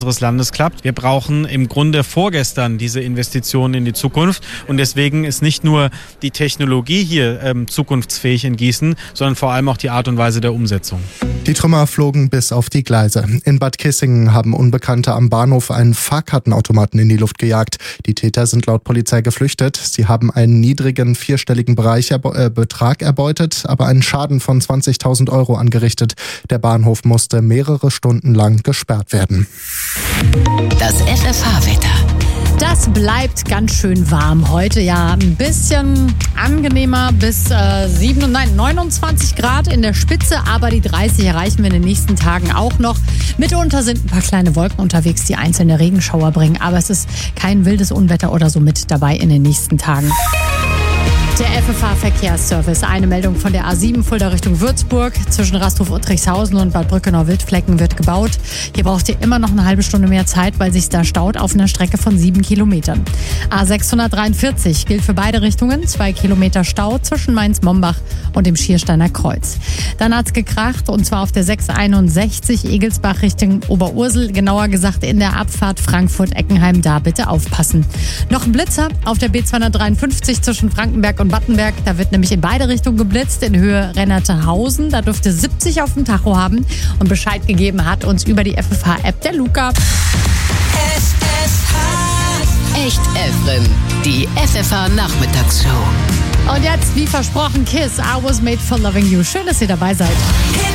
unseres Landes klappt. Wir brauchen im Grunde vorgestern diese Investitionen in die Zukunft und deswegen ist nicht nur die Technologie hier zukunftsfähig in Gießen, sondern vor allem auch die Art und Weise der Umsetzung. Die Trümmer flogen bis auf die Gleise. In Bad Kissingen haben Unbekannte am Bahnhof einen Fahrkartenautomaten in die Luft gejagt. Die Täter sind laut Polizei geflüchtet. Sie haben einen niedrigen vierstelligen Betrag erbeutet, aber einen Schaden von 20.000 € angerichtet. Der Bahnhof musste mehrere Stunden lang gesperrt werden. Das FFH-Wetter. Das bleibt ganz schön warm heute. Ja, ein bisschen angenehmer bis 29 Grad in der Spitze, aber die 30 erreichen wir in den nächsten Tagen auch noch. Mitunter sind ein paar kleine Wolken unterwegs, die einzelne Regenschauer bringen, aber es ist kein wildes Unwetter oder so mit dabei in den nächsten Tagen. Der FFH-Verkehrsservice. Eine Meldung von der A7 Fulda Richtung Würzburg. Zwischen Rasthof-Uttrichshausen und Bad Brückenau-Wildflecken wird gebaut. Hier braucht ihr immer noch eine halbe Stunde mehr Zeit, weil sich da staut auf einer Strecke von 7 Kilometern. A643 gilt für beide Richtungen. 2 Kilometer Stau zwischen Mainz-Mombach und dem Schiersteiner Kreuz. Dann hat's gekracht und zwar auf der 661 Egelsbach Richtung Oberursel. Genauer gesagt in der Abfahrt Frankfurt-Eckenheim. Da bitte aufpassen. Noch ein Blitzer auf der B253 zwischen Frankenberg und Battenberg. Da wird nämlich in beide Richtungen geblitzt, in Höhe Rennertehausen. Da dürfte 70 auf dem Tacho haben. Und Bescheid gegeben hat uns über die FFH-App der Luca. Echt Efrem, die FFH-Nachmittagsshow. Und jetzt, wie versprochen, Kiss, I Was Made for Loving You. Schön, dass ihr dabei seid.